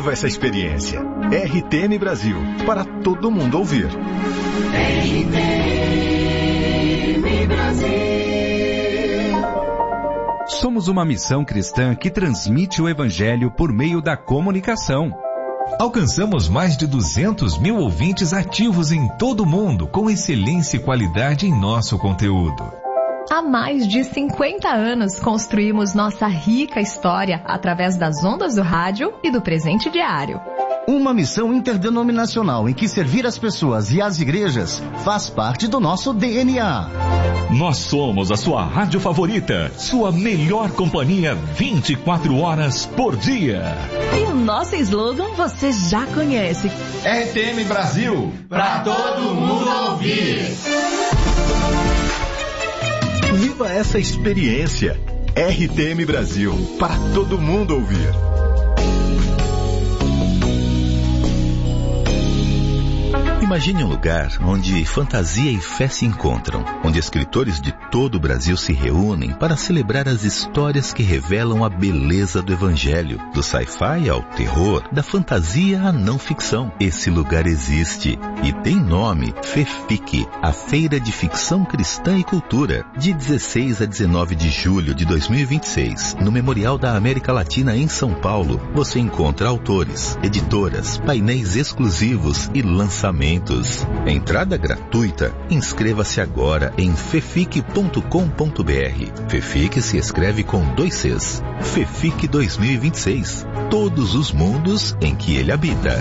Viva essa experiência. RTM Brasil, para todo mundo ouvir. RTM Brasil. Somos uma missão cristã que transmite o Evangelho por meio da comunicação. Alcançamos mais de 200 mil ouvintes ativos em todo o mundo, com excelência e qualidade em nosso conteúdo. Há mais de 50 anos construímos nossa rica história através das ondas do rádio e do presente diário. Uma missão interdenominacional em que servir as pessoas e as igrejas faz parte do nosso DNA. Nós somos a sua rádio favorita, sua melhor companhia 24 horas por dia. E o nosso slogan você já conhece. RTM Brasil, pra todo mundo ouvir. Viva essa experiência. RTM Brasil, para todo mundo ouvir. Imagine um lugar onde fantasia e fé se encontram, onde escritores de todo o Brasil se reúnem para celebrar as histórias que revelam a beleza do Evangelho, do sci-fi ao terror, da fantasia à não ficção. Esse lugar existe e tem nome: FEFIC, a Feira de Ficção Cristã e Cultura, de 16 a 19 de julho de 2026, no Memorial da América Latina em São Paulo. Você encontra autores, editoras, painéis exclusivos e lançamentos. Entrada gratuita. Inscreva-se agora em fefic.com.br. FEFIC se escreve com 2 Cs. FEFIC 2026. Todos os mundos em que ele habita.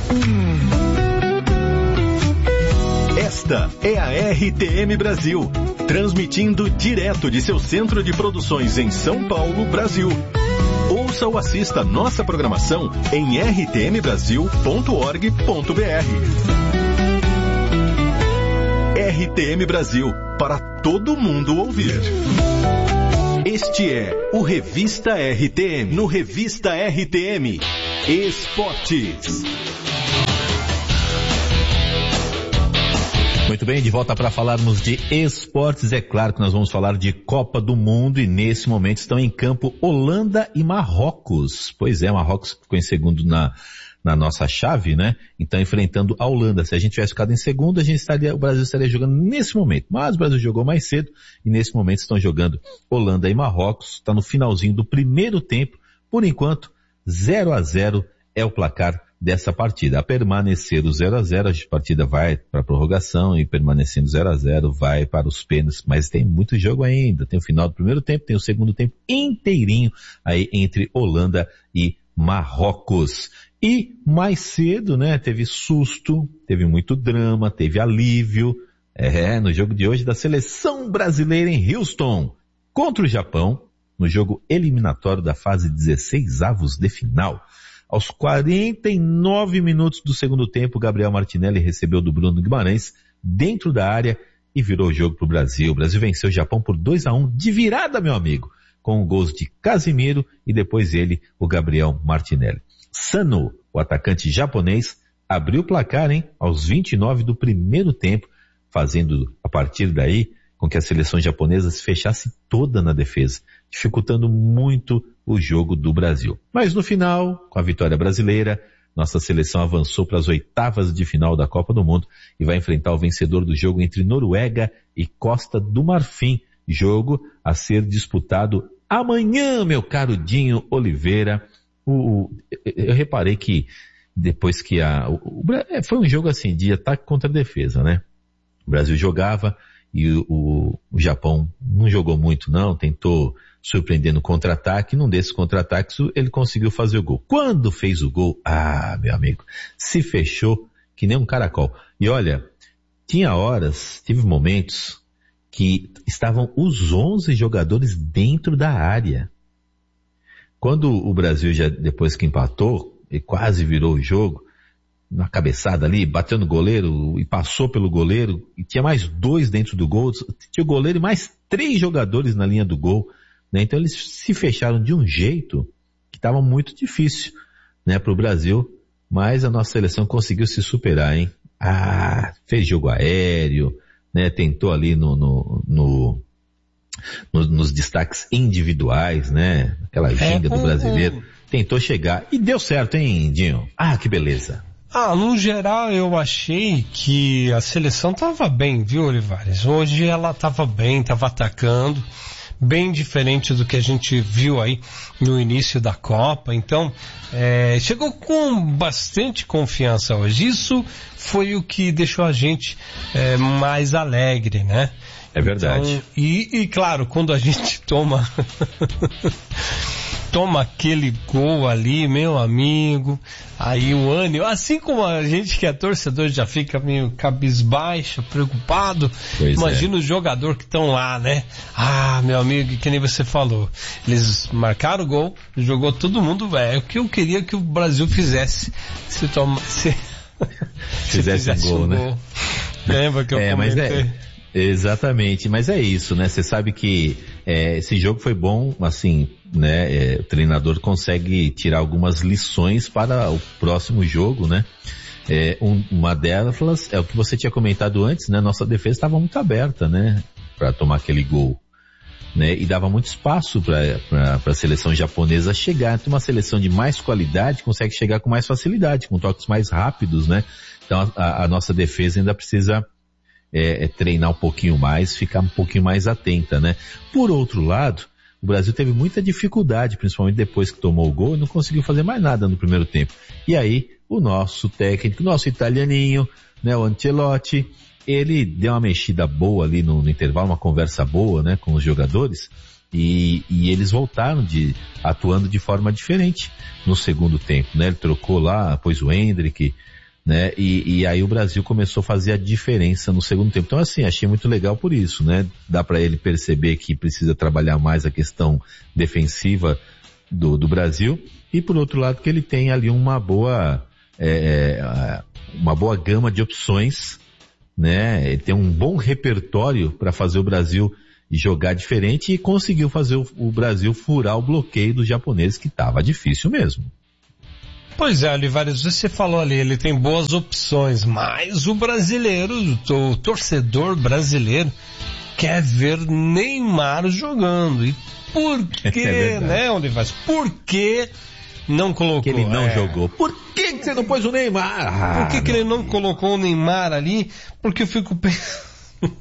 Esta é a RTM Brasil, transmitindo direto de seu centro de produções em São Paulo, Brasil. Ouça ou assista nossa programação em rtmbrasil.org.br. RTM Brasil, para todo mundo ouvir. Este é o Revista RTM, no Revista RTM Esportes. Muito bem, de volta para falarmos de esportes. É claro que nós vamos falar de Copa do Mundo e nesse momento estão em campo Holanda e Marrocos. Pois é, Marrocos ficou em segundo na nossa chave, né? Então enfrentando a Holanda. Se a gente tivesse ficado em segundo, o Brasil estaria jogando nesse momento. Mas o Brasil jogou mais cedo e nesse momento estão jogando Holanda e Marrocos. Está no finalzinho do primeiro tempo. Por enquanto, 0-0 é o placar dessa partida. A permanecer o 0-0, a partida vai para a prorrogação e permanecendo 0-0 vai para os pênaltis, mas tem muito jogo ainda. Tem o final do primeiro tempo, tem o segundo tempo inteirinho aí entre Holanda e Marrocos. E mais cedo, né, teve susto, teve muito drama, teve alívio, no jogo de hoje da seleção brasileira em Houston, contra o Japão, no jogo eliminatório da fase 16avos de final. Aos 49 minutos do segundo tempo, Gabriel Martinelli recebeu do Bruno Guimarães dentro da área e virou o jogo para o Brasil. O Brasil venceu o Japão por 2-1 de virada, meu amigo, com gols de Casimiro e depois ele, o Gabriel Martinelli. Sano, o atacante japonês, abriu o placar, aos 29 do primeiro tempo, fazendo a partir daí com que a seleção japonesa se fechasse toda na defesa, dificultando muito o jogo do Brasil. Mas no final, com a vitória brasileira, nossa seleção avançou para as oitavas de final da Copa do Mundo e vai enfrentar o vencedor do jogo entre Noruega e Costa do Marfim, jogo a ser disputado amanhã, meu caro Dinho Oliveira. Eu reparei que depois que foi um jogo assim de ataque contra defesa, né? O Brasil jogava e o Japão não jogou muito não, tentou surpreender no contra-ataque, num desses contra-ataques ele conseguiu fazer o gol. Quando fez o gol, meu amigo, se fechou que nem um caracol. E olha, tive momentos que estavam os 11 jogadores dentro da área. Quando o Brasil depois que empatou, e quase virou o jogo, uma cabeçada ali, bateu no goleiro e passou pelo goleiro, e tinha mais 2 dentro do gol, tinha o goleiro e mais 3 jogadores na linha do gol, né? Então eles se fecharam de um jeito que estava muito difícil, né, para o Brasil, mas a nossa seleção conseguiu se superar, fez jogo aéreo, né, tentou ali nos destaques individuais, né, aquela ginga do brasileiro, tentou chegar e deu certo, hein, Dinho? Ah, que beleza. No geral eu achei que a seleção tava bem, viu, Olivares? Hoje ela tava bem, tava atacando, bem diferente do que a gente viu aí no início da Copa. Então, chegou com bastante confiança hoje. Isso foi o que deixou a gente mais alegre, né? É verdade. Então, e claro, quando a gente toma aquele gol ali, meu amigo, aí o ânimo, assim como a gente que é torcedor já fica meio cabisbaixo, preocupado, imagina os jogadores que estão lá, né? Meu amigo, que nem você falou, eles marcaram o gol, jogou todo mundo, é o que eu queria que o Brasil fizesse, fizesse um gol, né? Lembra que eu comentei? Exatamente, mas é isso, né? Você sabe que esse jogo foi bom, assim, né? O treinador consegue tirar algumas lições para o próximo jogo, né? Uma delas é o que você tinha comentado antes, né? Nossa defesa estava muito aberta, né? Para tomar aquele gol, né? E dava muito espaço para a seleção japonesa chegar. Então, uma seleção de mais qualidade consegue chegar com mais facilidade, com toques mais rápidos, né? Então, a nossa defesa ainda precisa treinar um pouquinho mais, ficar um pouquinho mais atenta, né? Por outro lado, o Brasil teve muita dificuldade, principalmente depois que tomou o gol, e não conseguiu fazer mais nada no primeiro tempo. E aí, o nosso técnico, nosso italianinho, né, o Ancelotti, ele deu uma mexida boa ali no intervalo, uma conversa boa, né, com os jogadores, e eles voltaram atuando de forma diferente no segundo tempo, né? Ele trocou lá, pôs o Endrick, né? E aí o Brasil começou a fazer a diferença no segundo tempo. Então, assim, achei muito legal por isso, né? Dá para ele perceber que precisa trabalhar mais a questão defensiva do Brasil, e por outro lado que ele tem ali uma boa gama de opções, né? Ele tem um bom repertório para fazer o Brasil jogar diferente, e conseguiu fazer o Brasil furar o bloqueio dos japoneses, que estava difícil mesmo. Pois é, Olivares, você falou ali, ele tem boas opções, mas o brasileiro, o torcedor brasileiro, quer ver Neymar jogando. E por que, né, Olivares? Por que não colocou? Que ele não jogou. Por que você não pôs o Neymar? Por que ele não colocou o Neymar ali? Porque eu fico pensando...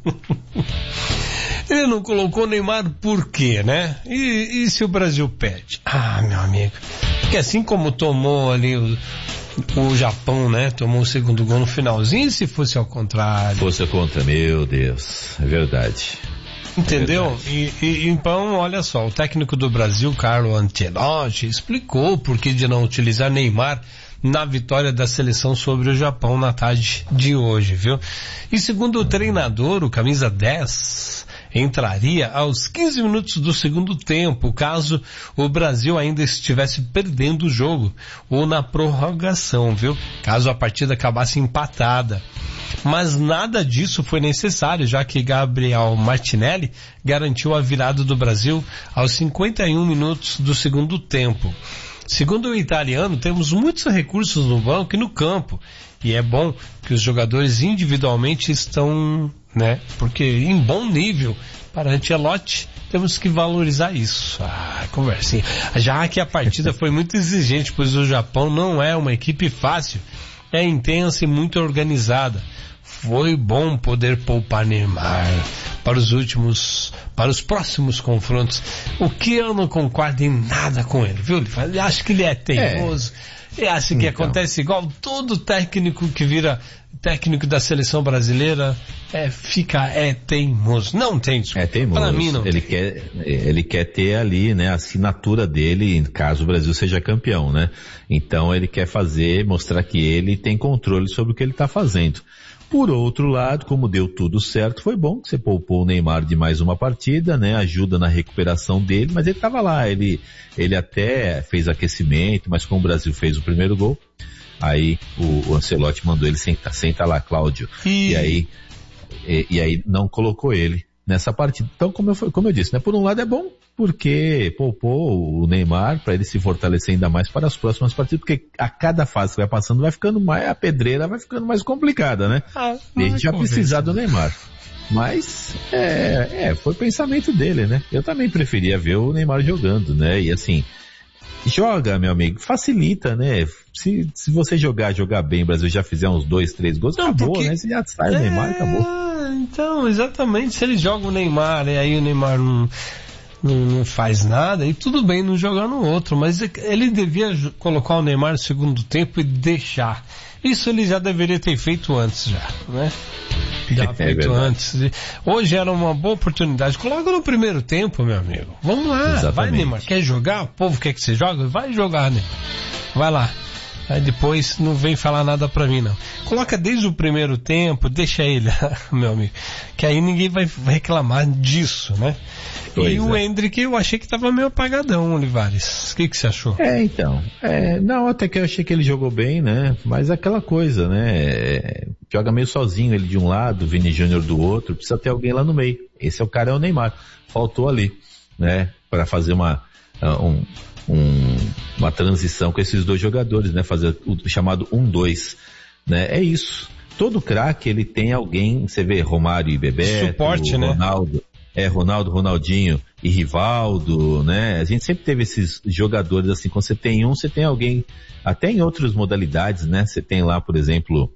Ele não colocou o Neymar por quê, né? E se o Brasil perde? Meu amigo... Porque assim como tomou ali o Japão, né? Tomou o segundo gol no finalzinho, e se fosse ao contrário? Fosse ao contrário, meu Deus, é verdade. Entendeu? E então, olha só, o técnico do Brasil, Carlo Ancelotti, explicou por que de não utilizar Neymar na vitória da seleção sobre o Japão na tarde de hoje, viu? E segundo o treinador, o camisa 10... entraria aos 15 minutos do segundo tempo, caso o Brasil ainda estivesse perdendo o jogo, ou na prorrogação, viu? Caso a partida acabasse empatada. Mas nada disso foi necessário, já que Gabriel Martinelli garantiu a virada do Brasil aos 51 minutos do segundo tempo. Segundo o italiano, temos muitos recursos no banco e no campo, e é bom que os jogadores individualmente estão, né, porque em bom nível. Para Ancelotti, temos que valorizar isso. Conversinha. Já que a partida foi muito exigente, pois o Japão não é uma equipe fácil, é intensa e muito organizada. Foi bom poder poupar Neymar para os próximos confrontos. O que eu não concordo em nada com ele, viu? Ele acha que ele é teimoso. Ele acha que acontece igual todo técnico que vira técnico da seleção brasileira, fica teimoso. Não tem isso. É teimoso. Para mim não. Ele quer ter ali, né, a assinatura dele, caso o Brasil seja campeão, né? Então ele quer mostrar que ele tem controle sobre o que ele está fazendo. Por outro lado, como deu tudo certo, foi bom que você poupou o Neymar de mais uma partida, né? Ajuda na recuperação dele, mas ele estava lá, ele até fez aquecimento, mas como o Brasil fez o primeiro gol, aí o Ancelotti mandou ele senta lá, Cláudio. E aí não colocou ele nessa partida. Então, como eu disse, né? Por um lado é bom, porque poupou o Neymar para ele se fortalecer ainda mais para as próximas partidas, porque a cada fase que vai passando vai ficando mais, a pedreira vai ficando mais complicada, né? E a gente já precisar do Neymar. Mas, foi o pensamento dele, né? Eu também preferia ver o Neymar jogando, né? E assim, joga, meu amigo, facilita, né? Se você jogar bem, o Brasil já fizer uns 2, 3 gols, não, acabou, porque... né? Você já sai o Neymar, acabou. Então, exatamente, se ele joga o Neymar e aí o Neymar não faz nada, e tudo bem não jogar no outro, mas ele devia colocar o Neymar no segundo tempo e deixar. Isso ele já deveria ter feito antes já, né? Já feito antes. Hoje era uma boa oportunidade. Coloca no primeiro tempo, meu amigo. Vamos lá, exatamente. Vai, Neymar. Quer jogar? O povo quer que você jogue? Vai jogar, Neymar. Vai lá. Aí depois não vem falar nada pra mim, não. Coloca desde o primeiro tempo, deixa ele, meu amigo. Que aí ninguém vai reclamar disso, né? Pois o Endrick eu achei que tava meio apagadão, Olivares. O que você achou? Então. Não, até que eu achei que ele jogou bem, né? Mas aquela coisa, né? Joga meio sozinho, ele de um lado, Vini Júnior do outro. Precisa ter alguém lá no meio. Esse é o cara, é o Neymar. Faltou ali, né? Pra fazer uma transição com esses dois jogadores, né? Fazer o chamado 1-2, né? É isso. Todo craque, ele tem alguém, você vê Romário e Bebeto, suporte, Ronaldo, né? Ronaldo, Ronaldinho e Rivaldo, né? A gente sempre teve esses jogadores assim, quando você tem você tem alguém, até em outras modalidades, né? Você tem lá, por exemplo,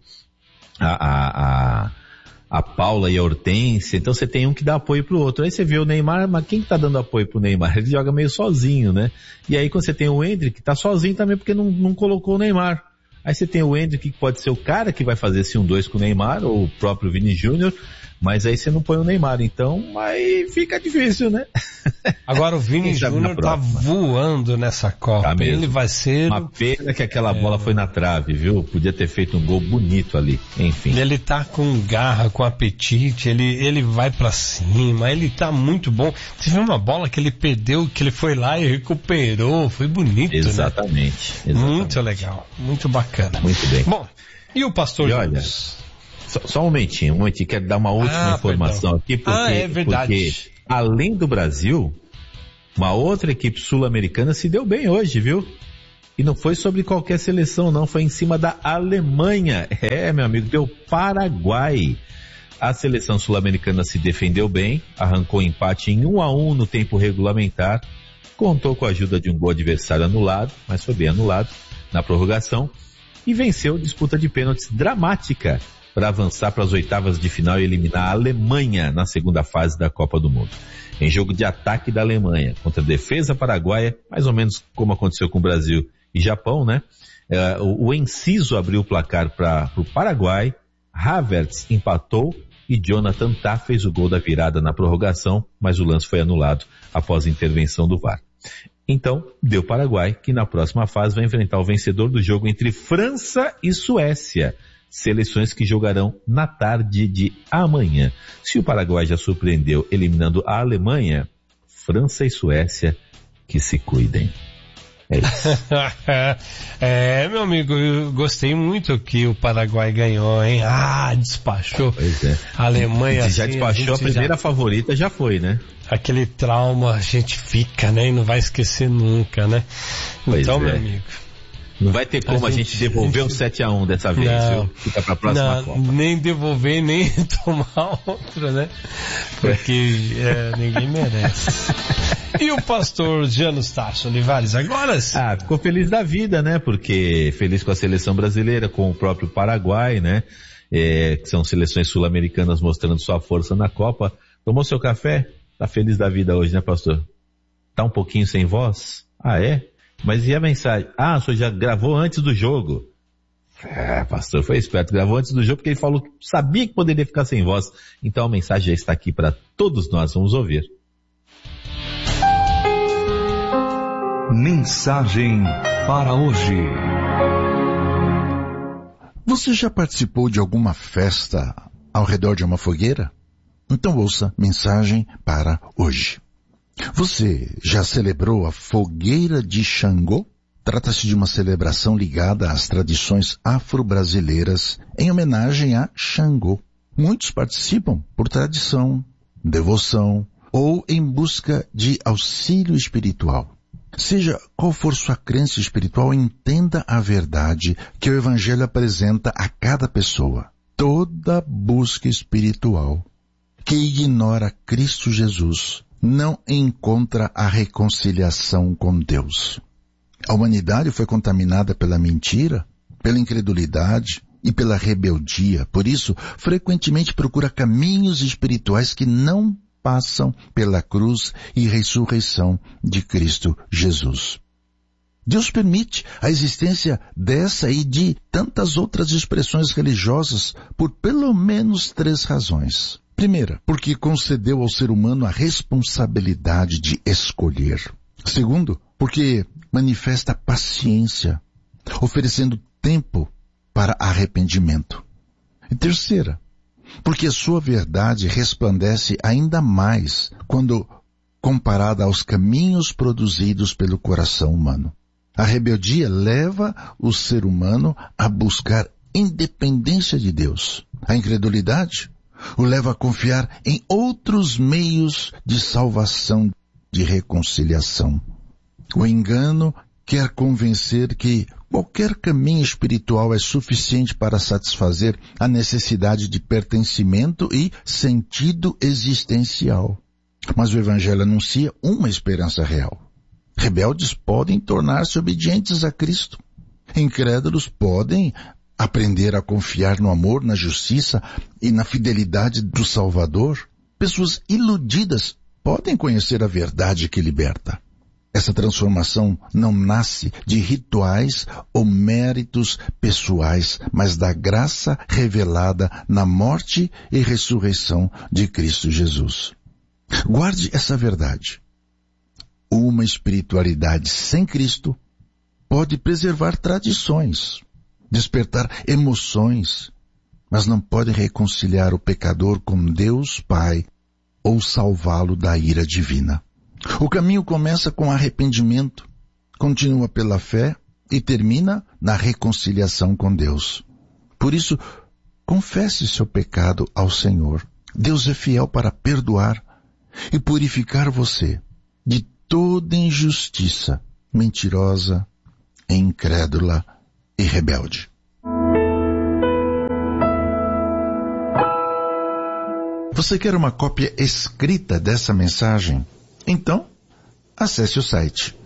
a Paula e a Hortência, então você tem um que dá apoio pro outro. Aí você vê o Neymar, mas quem que tá dando apoio pro Neymar? Ele joga meio sozinho, né? E aí quando você tem o Endrick, tá sozinho também porque não colocou o Neymar. Aí você tem o Endrick, que pode ser o cara que vai fazer esse 1-2 com o Neymar, ou o próprio Vini Júnior, mas aí você não põe o Neymar, então aí fica difícil, né? Agora o Vini Júnior tá voando nessa Copa. Tá, ele vai ser... Uma pena que aquela bola foi na trave, viu? Podia ter feito um gol bonito ali, enfim. Ele tá com garra, com apetite, ele vai pra cima, ele tá muito bom. Teve uma bola que ele perdeu, que ele foi lá e recuperou, foi bonito, exatamente, né? Exatamente. Muito legal, muito bacana. Muito bem. Bom, e o pastor Júnior? Só um momentinho, quero dar uma última informação aqui, porque além do Brasil, uma outra equipe sul-americana se deu bem hoje, viu? E não foi sobre qualquer seleção não, foi em cima da Alemanha. Meu amigo, deu Paraguai. A seleção sul-americana se defendeu bem, arrancou empate em 1-1 no tempo regulamentar, contou com a ajuda de um gol adversário anulado, mas foi bem anulado na prorrogação, e venceu disputa de pênaltis dramática para avançar para as oitavas de final e eliminar a Alemanha na segunda fase da Copa do Mundo. Em jogo de ataque da Alemanha contra a defesa paraguaia, mais ou menos como aconteceu com o Brasil e Japão, né? O Enciso abriu o placar para o Paraguai, Havertz empatou e Jonathan Tah fez o gol da virada na prorrogação, mas o lance foi anulado após a intervenção do VAR. Então, deu Paraguai, que na próxima fase vai enfrentar o vencedor do jogo entre França e Suécia. Seleções que jogarão na tarde de amanhã. Se o Paraguai já surpreendeu eliminando a Alemanha, França e Suécia que se cuidem. É isso. Meu amigo, eu gostei muito que o Paraguai ganhou, hein? Despachou. Pois é. A Alemanha. Já despachou, a primeira favorita já foi, né? Aquele trauma a gente fica, né? E não vai esquecer nunca, né? Então, meu amigo. Não vai ter como a gente devolver um 7-1 dessa vez, viu? Fica pra próxima Copa. Nem devolver, nem tomar outra, né? Porque ninguém merece. E o pastor Janus Tasso Olivares, agora sim. Ficou feliz da vida, né? Porque feliz com a seleção brasileira, com o próprio Paraguai, né? Que são seleções sul-americanas mostrando sua força na Copa. Tomou seu café? Tá feliz da vida hoje, né, pastor? Tá um pouquinho sem voz? É? Mas e a mensagem? O senhor já gravou antes do jogo. Pastor, foi esperto, gravou antes do jogo porque ele falou que sabia que poderia ficar sem voz. Então a mensagem já está aqui para todos nós, vamos ouvir. Mensagem para hoje. Você já participou de alguma festa ao redor de uma fogueira? Então ouça mensagem para hoje. Você já celebrou a fogueira de Xangô? Trata-se de uma celebração ligada às tradições afro-brasileiras em homenagem a Xangô. Muitos participam por tradição, devoção ou em busca de auxílio espiritual. Seja qual for sua crença espiritual, entenda a verdade que o Evangelho apresenta a cada pessoa. Toda busca espiritual que ignora Cristo Jesus não encontra a reconciliação com Deus. A humanidade foi contaminada pela mentira, pela incredulidade e pela rebeldia. Por isso, frequentemente procura caminhos espirituais que não passam pela cruz e ressurreição de Cristo Jesus. Deus permite a existência dessa e de tantas outras expressões religiosas por pelo menos 3 razões. Primeira, porque concedeu ao ser humano a responsabilidade de escolher. Segundo, porque manifesta paciência, oferecendo tempo para arrependimento. E terceira, porque a sua verdade resplandece ainda mais quando comparada aos caminhos produzidos pelo coração humano. A rebeldia leva o ser humano a buscar independência de Deus. A incredulidade o leva a confiar em outros meios de salvação, de reconciliação. O engano quer convencer que qualquer caminho espiritual é suficiente para satisfazer a necessidade de pertencimento e sentido existencial. Mas o Evangelho anuncia uma esperança real. Rebeldes podem tornar-se obedientes a Cristo. Incrédulos podem aprender a confiar no amor, na justiça e na fidelidade do Salvador. Pessoas iludidas podem conhecer a verdade que liberta. Essa transformação não nasce de rituais ou méritos pessoais, mas da graça revelada na morte e ressurreição de Cristo Jesus. Guarde essa verdade. Uma espiritualidade sem Cristo pode preservar tradições, despertar emoções, mas não pode reconciliar o pecador com Deus Pai ou salvá-lo da ira divina. O caminho começa com arrependimento, continua pela fé e termina na reconciliação com Deus. Por isso, confesse seu pecado ao Senhor. Deus é fiel para perdoar e purificar você de toda injustiça, mentirosa, incrédula e rebelde. Você quer uma cópia escrita dessa mensagem? Então, acesse o site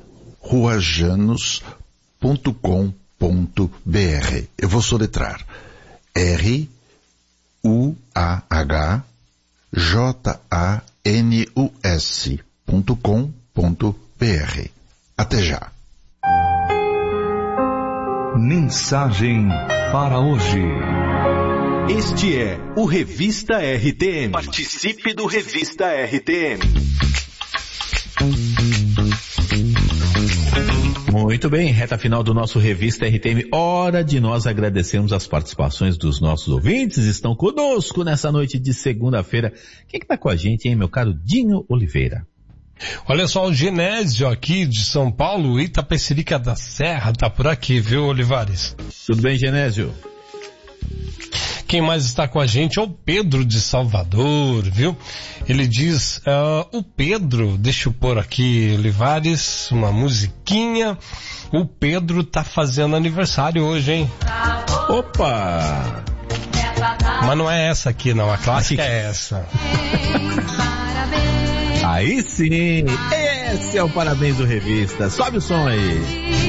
ruajanus.com.br. Eu vou soletrar ruajanus.com.br. Até já. Mensagem para hoje. Este é o Revista RTM. Participe do Revista RTM. Muito bem, reta final do nosso Revista RTM. Hora de nós agradecermos as participações dos nossos ouvintes. Estão conosco nessa noite de segunda-feira. Quem é que tá com a gente, hein, meu caro Dinho Oliveira? Olha só, o Genésio aqui de São Paulo, Itapecerica da Serra, tá por aqui, viu, Olivares? Tudo bem, Genésio? Quem mais está com a gente é o Pedro de Salvador, viu? Ele diz, o Pedro, deixa eu pôr aqui, Olivares, uma musiquinha. O Pedro tá fazendo aniversário hoje, hein? Opa! Mas não é essa aqui, não. A clássica é essa. Aí sim! Esse é o Parabéns do Revista. Sobe o som aí.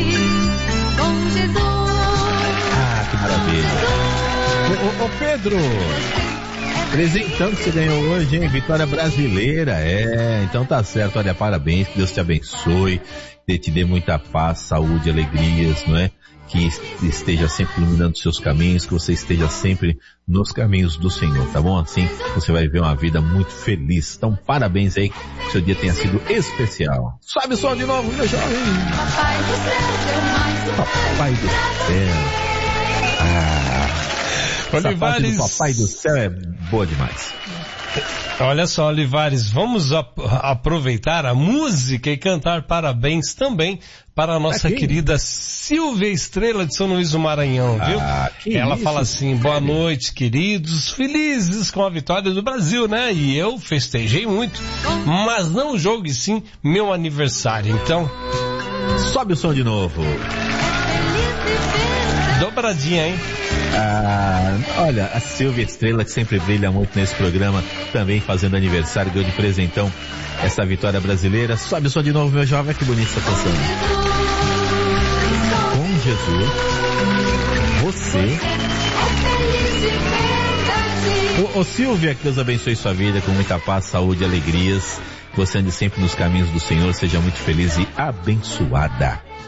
Ah, que maravilha. Ô Pedro, presentão que você ganhou hoje, hein? Vitória brasileira, então tá certo, olha, parabéns, que Deus te abençoe, que te dê muita paz, saúde, alegrias, não é? Que esteja sempre iluminando seus caminhos, que você esteja sempre nos caminhos do Senhor, tá bom? Assim você vai ver uma vida muito feliz. Então parabéns aí, que seu dia tenha sido especial. Sobe o som de novo, meu jovem! Papai do céu, Papai do céu. Olivares, do Papai do Céu é boa demais. Olha só, Olivares, vamos aproveitar a música e cantar parabéns também para a nossa querida Silvia Estrela de São Luís do Maranhão, viu? Ela fala assim, boa noite, queridos, felizes com a vitória do Brasil, né? E eu festejei muito, mas não o jogo e sim meu aniversário, então... Sobe o som de novo. Dobradinha, hein? Olha, a Silvia Estrela, que sempre brilha muito nesse programa, também fazendo aniversário, deu de presentão essa vitória brasileira. Sobe o som de novo, meu jovem, que bonita essa canção. Jesus, você... Ô Silvia, que Deus abençoe sua vida com muita paz, saúde e alegrias. Que você ande sempre nos caminhos do Senhor, seja muito feliz e abençoada.